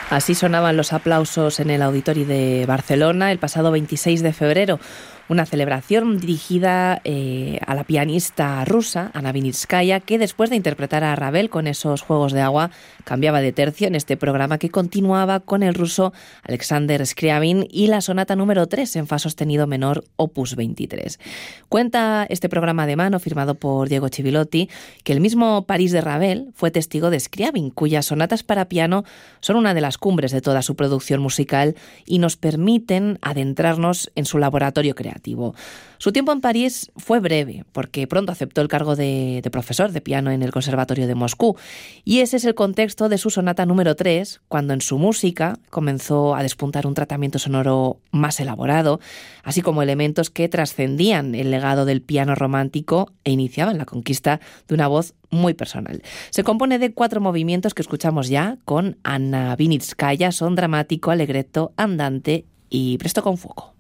Así sonaban los aplausos en el Auditori de Barcelona el pasado 26 de febrero. Una celebración dirigida a la pianista rusa Anna Vinitskaya, que después de interpretar a Ravel con esos juegos de agua, cambiaba de tercio en este programa que continuaba con el ruso Alexander Scriabin y la sonata número 3 en fa sostenido menor, opus 23. Cuenta este programa de mano, firmado por Diego Civilotti, que el mismo París de Ravel fue testigo de Scriabin, cuyas sonatas para piano son una de las cumbres de toda su producción musical y nos permiten adentrarnos en su laboratorio creativo. Su tiempo en París fue breve, porque pronto aceptó el cargo de profesor de piano en el Conservatorio de Moscú. Y ese es el contexto de su sonata número 3, cuando en su música comenzó a despuntar un tratamiento sonoro más elaborado, así como elementos que trascendían el legado del piano romántico e iniciaban la conquista de una voz muy personal. Se compone de 4 movimientos que escuchamos ya con Anna Vinitskaya, son dramático, allegretto, andante y presto con fuoco.